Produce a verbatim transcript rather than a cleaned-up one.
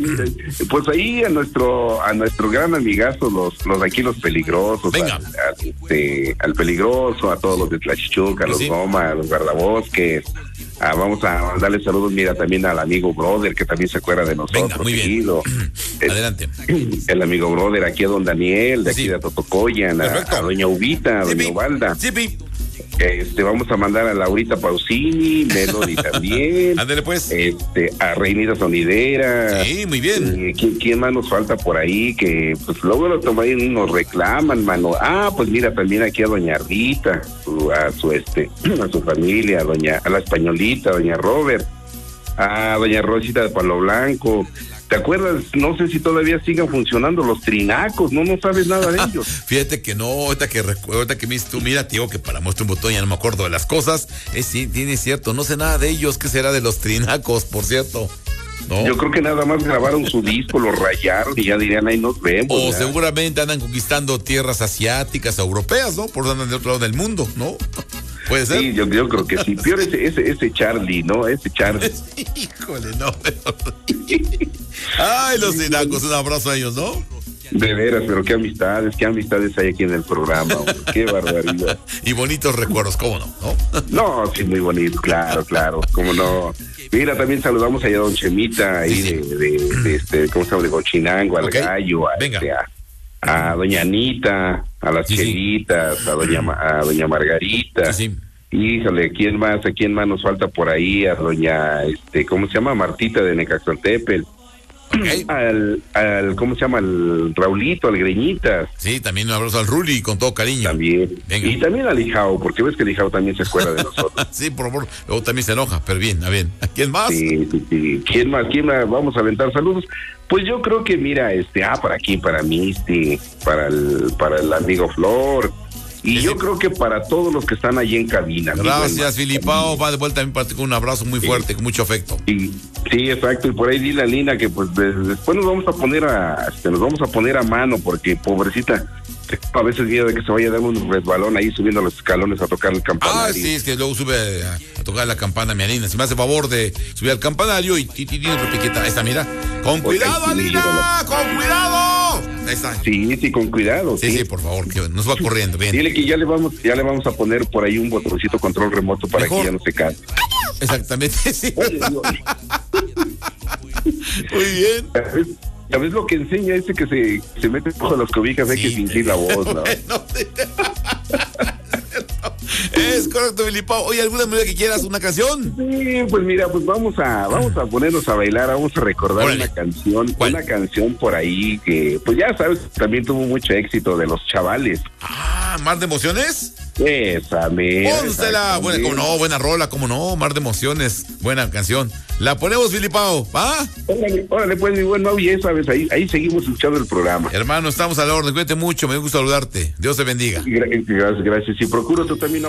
Pues ahí a nuestro a nuestro gran amigazo, los los aquí los peligrosos. Venga. Al, al, este, al peligroso, a todos los de Tlachichuca, a los Sí. Goma, a los guardabosques. Ah, vamos a mandarle saludos, mira, también al amigo Brother, que también se acuerda de nosotros. Venga, muy bien. seguido. Adelante. El amigo Brother, aquí a don Daniel, de aquí Sí. de Totocoyan, a, Perfecto. a doña Ubita, a Sí, doña pi. Ubalda. Sí, pi. Este, vamos a mandar a Laurita Pausini, Melody también. Ándale, pues. Este, a Reinita Sonidera. Sí, muy bien. Eh, ¿quién, ¿Quién más nos falta por ahí? Que pues luego los tomarían, nos reclaman, mano. Ah, pues mira, también aquí a doña Rita, su- a su este, a su familia, a doña, a la españolita, a doña Robert, a doña Rosita de Palo Blanco. ¿Te acuerdas? No sé si todavía sigan funcionando los trinacos, no, no sabes nada de ellos. Fíjate que no, ahorita que recuerdo, ahorita que me dices tú, mira, tío, que para muestra un botón ya no me acuerdo de las cosas. Es sí, tiene cierto, no sé nada de ellos. ¿Qué será de los trinacos, por cierto? ¿No? Yo creo que nada más grabaron su disco, lo rayaron y ya dirían, ahí nos vemos. O ya. seguramente andan conquistando tierras asiáticas, europeas, ¿no? Por eso andan de otro lado del mundo, ¿no? Puede ser. Sí, yo, yo creo que sí. Peor ese, ese, ese Charlie, ¿no? Ese Charlie. Híjole, no. Pero... Ay, los trinacos, un abrazo a ellos, ¿no? De veras, pero qué amistades, qué amistades hay aquí en el programa, hombre. Qué barbaridad. Y bonitos recuerdos, ¿cómo no? ¿No? No, sí, muy bonito, claro, claro, cómo no. Mira, también saludamos allá a don Chemita, ahí Sí, sí. de, de, de este, ¿cómo se llama? De Cochinango, al Ok. gallo, a, Venga. este, a, a doña Anita, a las Sí, sí. chelitas, a doña, Ma- a doña Margarita. Sí, sí. Híjole, ¿quién más? ¿A quién más nos falta por ahí? A doña, este, ¿cómo se llama? Martita de Necaxtoltepel. Ok. Al, al, ¿cómo se llama? Al Raulito, al Greñitas. Sí, también un abrazo al Ruli con todo cariño. También. Venga. Y también al Lijao, porque ves que el Lijao también se acuerda de nosotros. Sí, por favor. Luego también se enoja, pero bien, a ver. ¿A quién más? Sí, sí, sí. ¿Quién más? ¿Quién más? Vamos a aventar saludos. Pues yo creo que, mira, este, ah, para aquí, para Misty, para el, para el amigo Flor. Y Sí, yo sí. creo que para todos los que están allí en cabina. mi buen Gracias, Mar- Filipao. Va de vuelta también para ti con un abrazo muy fuerte, con mucho afecto. Sí, sí, exacto. Y por ahí dile a Lina que pues de- después nos vamos a poner a, este, nos vamos a poner a mano porque pobrecita, a veces miedo de que se vaya a dar un resbalón ahí subiendo los escalones a tocar el campanario. Ah, sí, es que luego sube a, a tocar la campana, mi Alina. Si me hace favor de subir al campanario y ti, ti, ti, repiqueta. Ahí está, mira. ¡Con Porque cuidado, sí, Alina! ¡Con cuidado! Ahí está. Sí, sí, con cuidado. Sí, sí, por favor, que nos va corriendo. Bien. Dile que ya le vamos, ya le vamos a poner por ahí un botoncito control remoto para Mejor. que ya no se canse. Exactamente, sí. Oye, yo- Muy bien. ¿sabes? ¿Sabes lo que enseña ese que se, se mete bajo las cobijas? Hay Sí, que fingir la voz, ¿no? No, sí. Es correcto, Filipao. Oye, ¿alguna melodía que quieras? ¿Una canción? Sí, pues mira, pues vamos a vamos a ponernos a bailar, vamos a recordar Órale. una canción, ¿Cuál? una canción por ahí que, pues ya sabes, también tuvo mucho éxito de los chavales. Ah, ¿Mar de Emociones? Esa, mera. Pónsela. Buena, como no, buena rola, como no, Mar de Emociones. Buena canción. La ponemos, Filipao, ¿va? Órale, órale, pues mi buen Mau, ya sabes, ahí, ahí seguimos escuchando el programa. Hermano, estamos a la orden. Cuídate mucho, me gusta saludarte. Dios te bendiga. Gra- Gracias, gracias. Y procuro tú también.